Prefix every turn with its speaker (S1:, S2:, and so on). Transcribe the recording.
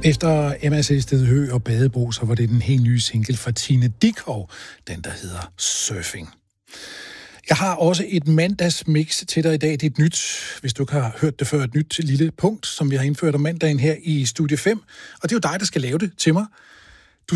S1: Efter M.A.C. Stedhø og Badebro, så var det den helt nye single fra Tine Dickow, den der hedder Surfing. Jeg har også et mandagsmix til dig i dag. Det er et nyt, hvis du ikke har hørt det før, et nyt lille punkt, som vi har indført om mandagen her i Studie 5. Og det er jo dig, der skal lave det til mig.